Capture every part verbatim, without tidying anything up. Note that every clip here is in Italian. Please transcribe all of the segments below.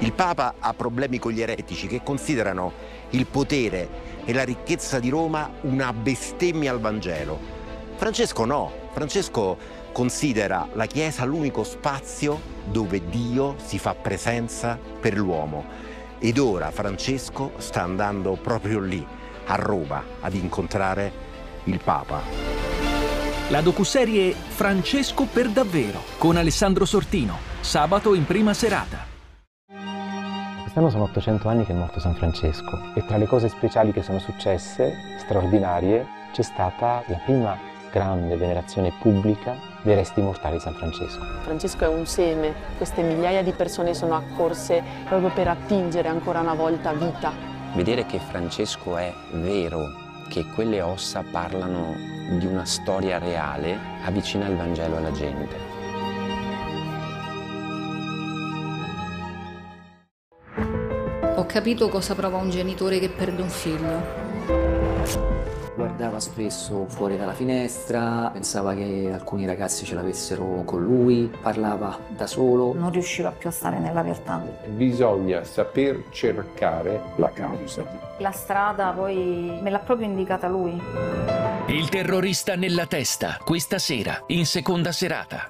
Il Papa ha problemi con gli eretici che considerano il potere e la ricchezza di Roma una bestemmia al Vangelo. Francesco no, Francesco considera la Chiesa l'unico spazio dove Dio si fa presenza per l'uomo. Ed ora Francesco sta andando proprio lì, a Roma, ad incontrare il Papa. La docuserie Francesco per davvero con Alessandro Sortino, sabato in prima serata. Quest'anno sono ottocento anni che è morto San Francesco e tra le cose speciali che sono successe, straordinarie, c'è stata la prima grande venerazione pubblica dei resti mortali di San Francesco. Francesco è un seme, queste migliaia di persone sono accorse proprio per attingere ancora una volta vita. Vedere che Francesco è vero, che quelle ossa parlano di una storia reale, avvicina il Vangelo alla gente. Ho capito cosa prova un genitore che perde un figlio. Guardava spesso fuori dalla finestra, pensava che alcuni ragazzi ce l'avessero con lui, parlava da solo. Non riusciva più a stare nella realtà. Bisogna saper cercare la causa. La strada poi me l'ha proprio indicata lui. Il terrorista nella testa, questa sera, in seconda serata.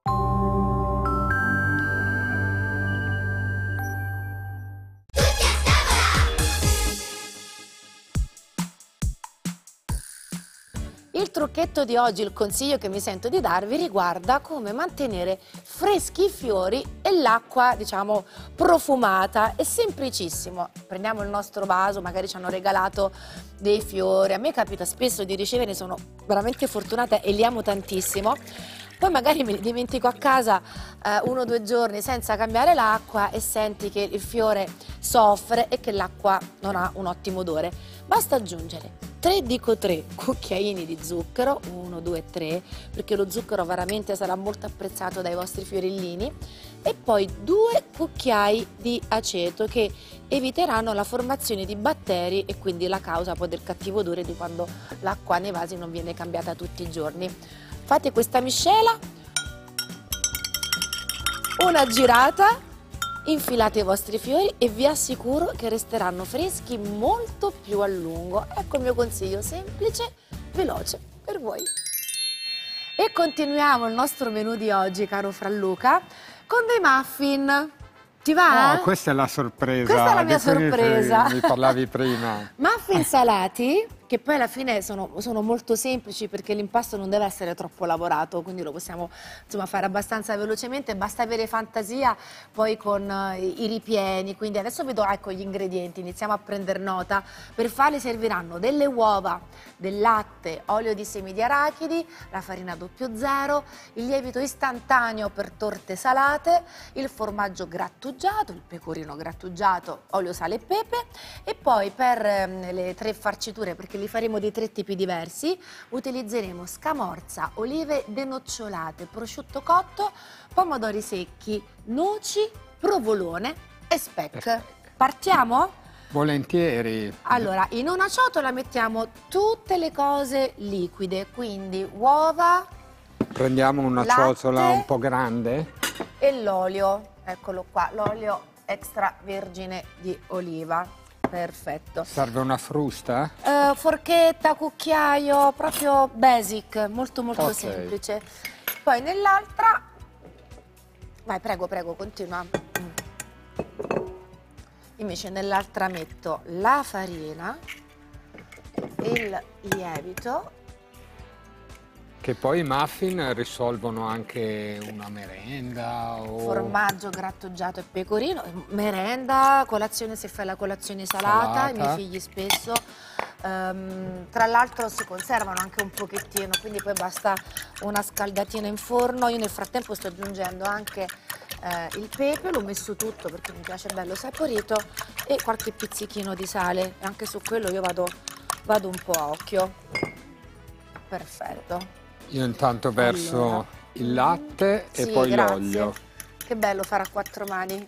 Il trucchetto di oggi, il consiglio che mi sento di darvi, riguarda come mantenere freschi i fiori e l'acqua, diciamo, profumata. È semplicissimo. Prendiamo il nostro vaso, magari ci hanno regalato dei fiori. A me capita spesso di ricevere, sono veramente fortunata e li amo tantissimo. Poi magari me li dimentico a casa eh, uno o due giorni senza cambiare l'acqua e senti che il fiore soffre e che l'acqua non ha un ottimo odore. Basta aggiungere tre, dico tre, cucchiaini di zucchero, uno, due, tre, perché lo zucchero veramente sarà molto apprezzato dai vostri fiorellini, e poi due cucchiai di aceto che eviteranno la formazione di batteri e quindi la causa poi del cattivo odore di quando l'acqua nei vasi non viene cambiata tutti i giorni. Fate questa miscela, una girata, infilate i vostri fiori e vi assicuro che resteranno freschi molto più a lungo. Ecco il mio consiglio semplice, veloce per voi. E continuiamo il nostro menù di oggi, caro Franluca, con dei muffin. Ti va? No, questa è la sorpresa. Questa è la mia di cui sorpresa. Mi parlavi prima. Muffin salati, che poi alla fine sono, sono molto semplici perché l'impasto non deve essere troppo lavorato, quindi lo possiamo insomma fare abbastanza velocemente, basta avere fantasia poi con uh, i ripieni. Quindi adesso vi do, ecco, gli ingredienti, iniziamo a prendere nota. Per farli serviranno delle uova, del latte, olio di semi di arachidi, la farina zero zero, il lievito istantaneo per torte salate, il formaggio grattugiato, il pecorino grattugiato, olio, sale e pepe, e poi per um, le tre farciture, perché li faremo di tre tipi diversi, utilizzeremo scamorza, olive denocciolate, prosciutto cotto, pomodori secchi, noci, provolone e speck. Partiamo? Volentieri. Allora, in una ciotola mettiamo tutte le cose liquide, quindi uova, Prendiamo una latte ciotola un po' grande. E l'olio, eccolo qua, l'olio extravergine di oliva. Perfetto. Serve una frusta? Uh, forchetta, cucchiaio, proprio basic, molto molto Okay. semplice. Poi nell'altra, vai, prego, prego, continua. Invece nell'altra metto la farina, il lievito. Che poi i muffin risolvono anche una merenda o... Formaggio grattugiato e pecorino, merenda, colazione se fai la colazione salata, Salata. i miei figli spesso. Um, tra l'altro si conservano anche un pochettino, quindi poi basta una scaldatina in forno. Io nel frattempo sto aggiungendo anche eh, il pepe, l'ho messo tutto perché mi piace bello saporito, e qualche pizzichino di sale, e anche su quello io vado, vado un po' a occhio. Perfetto. Io intanto verso Allora. il latte e Sì, poi grazie. l'olio. Che bello fare a quattro mani.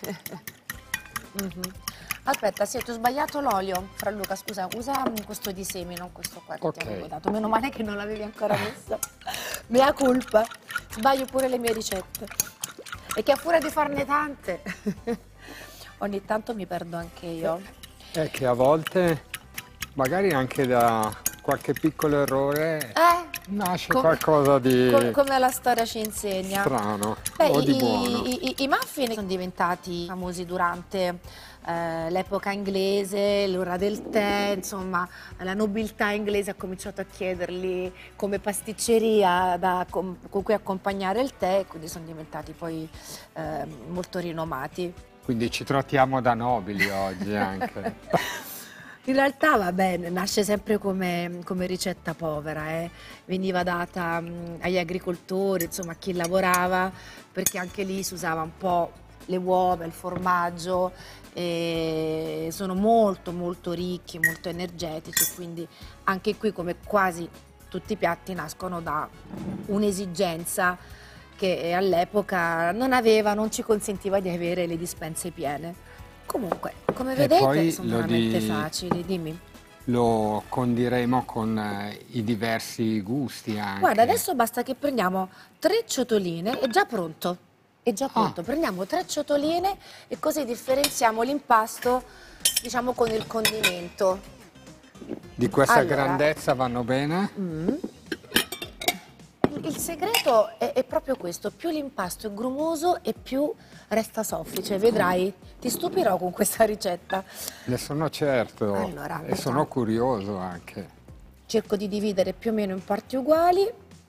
Mhm. Aspetta, sì, ti ho sbagliato l'olio, Franluca, scusa, usa questo di semi, non questo qua che Ok. ti avevo dato. Meno male che non l'avevi ancora messo. Mea colpa, sbaglio pure le mie ricette. E che a furia di farne tante. ogni tanto mi perdo anche io. È che a volte, magari anche da qualche piccolo errore, Eh, nasce come- qualcosa di com- come la storia ci insegna. strano Beh, o di i, buono. i- i- i muffin sono diventati famosi durante eh, l'epoca inglese, l'ora del tè, insomma, la nobiltà inglese ha cominciato a chiederli come pasticceria da- con, con cui accompagnare il tè, e quindi sono diventati poi eh, molto rinomati. Quindi ci trattiamo da nobili oggi anche. In realtà, va bene, nasce sempre come, come ricetta povera, eh. Veniva data mh, agli agricoltori, insomma a chi lavorava, perché anche lì si usava un po' le uova, il formaggio, e sono molto molto ricchi, molto energetici, quindi anche qui, come quasi tutti i piatti, nascono da un'esigenza che all'epoca non aveva, non ci consentiva di avere le dispense piene. Comunque, come E vedete, poi sono lo veramente di- facili, dimmi. Lo condiremo con eh, i diversi gusti anche. Guarda, adesso basta che prendiamo tre ciotoline, è già pronto, è Ah. già pronto. Prendiamo tre ciotoline e così differenziamo l'impasto, diciamo, con il condimento. Di questa Allora. grandezza vanno bene? Mm. Il, il segreto è, è proprio questo, più l'impasto è grumoso e più resta soffice, vedrai, ti stupirò con questa ricetta. Ne sono certo Allora, e sono curioso anche. Cerco di dividere più o meno in parti uguali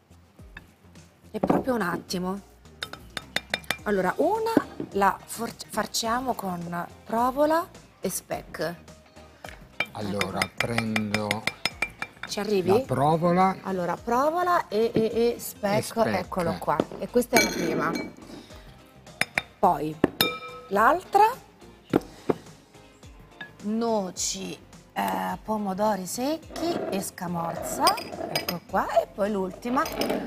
e proprio un attimo. Allora, una la for- farciamo con provola e speck. Allora, prendo Ci arrivi? la provola. Allora, provola e, e, e speck, E speck. eccolo qua. E questa è la prima. Poi l'altra, noci, eh, pomodori secchi e scamorza, ecco qua. E poi l'ultima,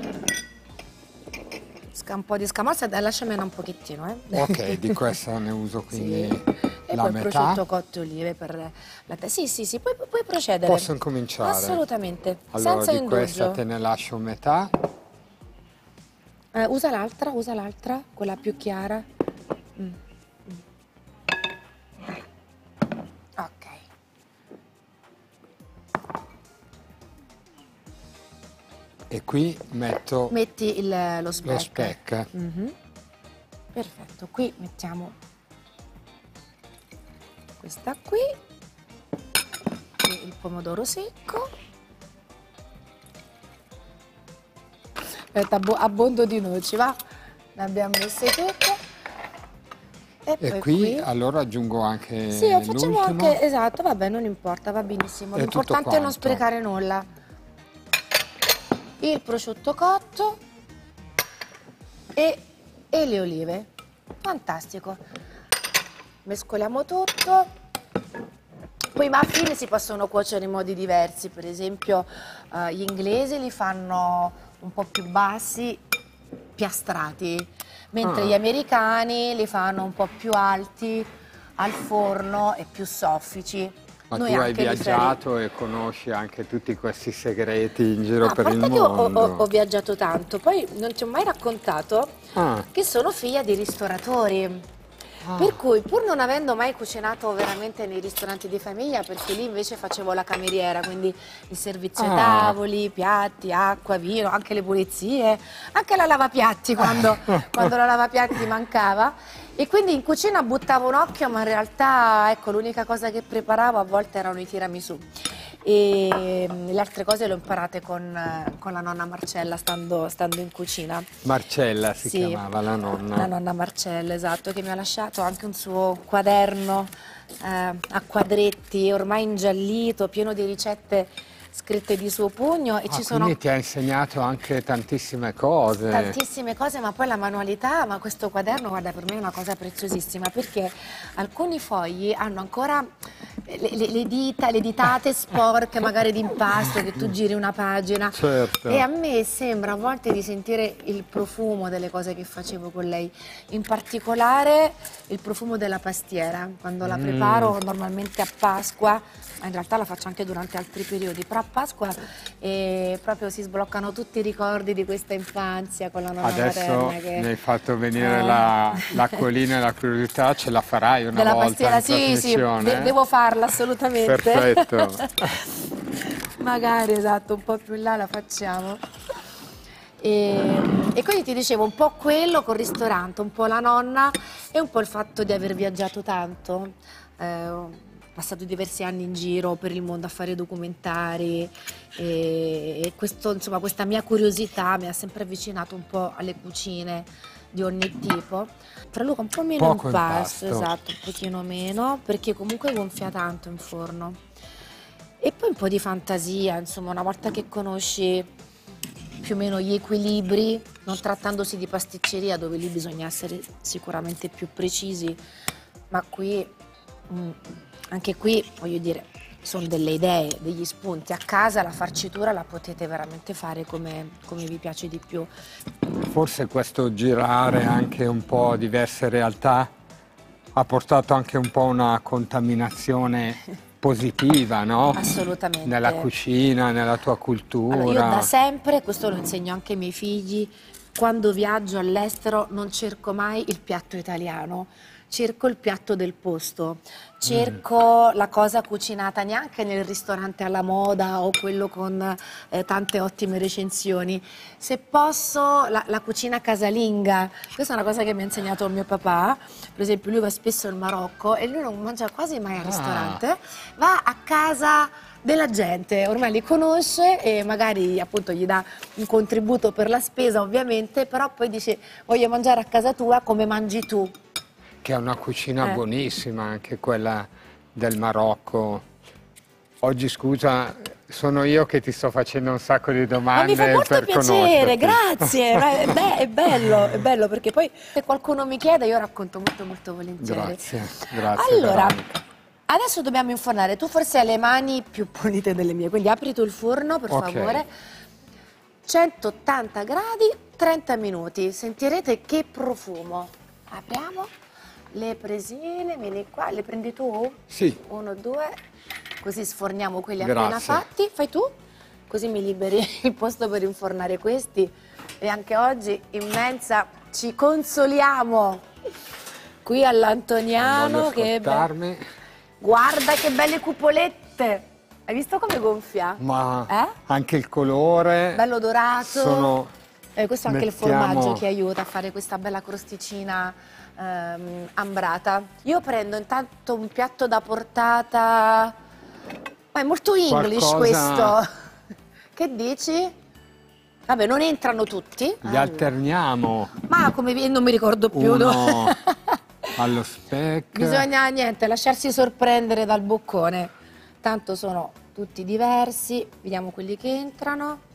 sca- un po' di scamorza, dai, lasciamene un pochettino. Eh. Ok, di questa ne uso quindi E la poi metà. prosciutto cotto e olive per la te. Sì, sì, sì, puoi, puoi procedere. Posso incominciare? Assolutamente, Allora, senza di questa indugio. te ne lascio metà. Eh, usa l'altra, usa l'altra, quella più chiara. Mm. Mm. Ok. E qui metto Metti il- lo speck. lo speck. Mhm. Perfetto, qui mettiamo questa qui, e il pomodoro secco. Aspetta, abbo- abbondo di noci, va? Ne abbiamo messe tutte. E, E poi qui, allora aggiungo anche Sì, lo facciamo l'ultimo. anche, esatto, vabbè, non importa, va benissimo. È tutto L'importante è non quanto. sprecare nulla. Il prosciutto cotto e, e le olive. Fantastico. Mescoliamo tutto. Poi i muffin si possono cuocere in modi diversi, per esempio eh, gli inglesi li fanno un po' più bassi, piastrati, mentre Ah. gli americani li fanno un po' più alti, al forno e più soffici. Ma Noi tu hai anche li viaggiato e conosci anche tutti questi segreti in giro Ah, per a il parte che ho, mondo. ho- ho viaggiato tanto, poi non ti ho mai raccontato Ah. che sono figlia di ristoratori. Ah. Per cui, pur non avendo mai cucinato veramente nei ristoranti di famiglia, perché lì invece facevo la cameriera, quindi il servizio ai Ah. tavoli, piatti, acqua, vino, anche le pulizie, anche la lavapiatti quando, quando la lavapiatti mancava. E quindi in cucina buttavo un occhio, ma in realtà, ecco, l'unica cosa che preparavo a volte erano i tiramisù. E mm, le altre cose le ho imparate con, eh, con la nonna Marcella, stando, stando in cucina. Marcella si Sì, chiamava la nonna. La nonna Marcella, esatto, che mi ha lasciato anche un suo quaderno eh, a quadretti, ormai ingiallito, pieno di ricette scritte di suo pugno, e Ah, ci sono quindi ti ha insegnato anche tantissime cose. tantissime cose, ma poi la manualità, ma questo quaderno, guarda, per me è una cosa preziosissima, perché alcuni fogli hanno ancora le, le, le dita, le ditate sporche magari di impasto, che tu giri una pagina. Certo. E a me sembra a volte di sentire il profumo delle cose che facevo con lei, in particolare il profumo della pastiera. Quando la preparo normalmente a Pasqua, ma in realtà la faccio anche durante altri periodi, però a Pasqua eh, proprio si sbloccano tutti i ricordi di questa infanzia con la nonna Adesso materna. Che... mi hai fatto venire Eh. la, l'acquolina e la curiosità, ce la farai una della volta pastiera, in sì, sì, trasmissione, de- eh? devo farla assolutamente. Perfetto. Magari, esatto, un po' più in là la facciamo. E, e quindi ti dicevo un po' quello col ristorante, un po' la nonna e un po' il fatto di aver viaggiato tanto. Eh, ho passato diversi anni in giro per il mondo a fare documentari e, e questo, insomma, questa mia curiosità mi ha sempre avvicinato un po' alle cucine di ogni tipo. Tra Luca un po' meno Poco impasto, impasto. esatto, un pochino meno, perché comunque gonfia tanto in forno. E poi un po' di fantasia, insomma, una volta che conosci più o meno gli equilibri, non trattandosi di pasticceria dove lì bisogna essere sicuramente più precisi, ma qui, mh, anche qui, voglio dire, sono delle idee, degli spunti. A casa la farcitura la potete veramente fare come, come vi piace di più. Forse questo girare anche un po' diverse realtà ha portato anche un po' una contaminazione positiva, no? Assolutamente. Nella cucina, nella tua cultura. Allora, io da sempre, questo lo insegno anche ai miei figli, quando viaggio all'estero non cerco mai il piatto italiano, cerco il piatto del posto, cerco mm. la cosa cucinata neanche nel ristorante alla moda o quello con eh, tante ottime recensioni. Se posso, la, la cucina casalinga, questa è una cosa che mi ha insegnato mio papà. Per esempio lui va spesso in Marocco e lui non mangia quasi mai al ristorante, ah. va a casa della gente, ormai li conosce e magari appunto gli dà un contributo per la spesa ovviamente, però poi dice voglio mangiare a casa tua come mangi tu. Che è una cucina Eh. buonissima, anche quella del Marocco. Oggi, scusa, sono io che ti sto facendo un sacco di domande. Ma mi fa molto per piacere, conoscerti. grazie. Ma è, be- è bello, è bello perché poi se qualcuno mi chiede io racconto molto molto volentieri. Grazie, grazie. Allora, Veronica. adesso dobbiamo infornare. Tu forse hai le mani più pulite delle mie, quindi apri tu il forno per Ok. favore. centottanta gradi, trenta minuti. Sentirete che profumo. Apriamo le presine, vieni qua, le prendi tu? Sì. Uno, due, così sforniamo quelli Grazie. appena fatti. Fai tu? Così mi liberi il posto per infornare questi. E anche oggi in mensa ci consoliamo qui all'Antoniano. Che Scottarmi. guarda che belle cupolette! Hai visto come gonfia? Ma Eh? anche il colore. Bello dorato. Sono... Eh, questo è anche Mettiamo- il formaggio che aiuta a fare questa bella crosticina ehm, ambrata. Io prendo intanto un piatto da portata. Ma è molto English Qualcosa- questo. Che dici? Vabbè, non entrano tutti. Li Allora. alterniamo. Ma come vi- non mi ricordo più. Uno no? allo speck. Bisogna niente, lasciarsi sorprendere dal boccone. Tanto sono tutti diversi. Vediamo quelli che entrano.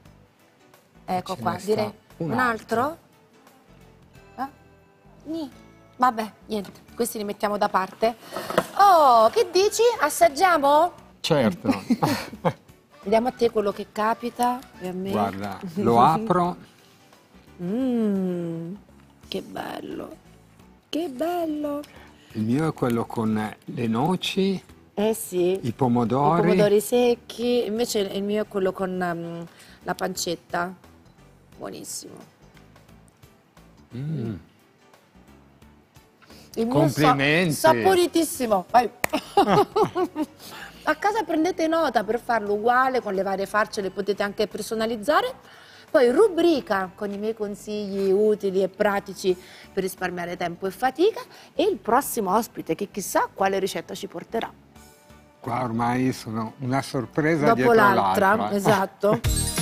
Ecco Ce qua, ne sta direi un un altro. Eh? Nì. Vabbè, niente, questi li mettiamo da parte. Oh, che dici? Assaggiamo? Certo. Vediamo a te quello che capita e a me. Guarda, lo apro. Mmm, che bello. Che bello. Il mio è quello con le noci, Eh sì. i pomodori. I pomodori secchi, invece il mio è quello con um, la pancetta. Buonissimo. Mm. Il mio Complimenti. sa- saporitissimo. Vai. A casa prendete nota per farlo uguale con le varie farce, le potete anche personalizzare. Poi rubrica con i miei consigli utili e pratici per risparmiare tempo e fatica e il prossimo ospite che chissà quale ricetta ci porterà. Qua ormai sono una sorpresa Dopo dietro l'altra, l'altra. esatto.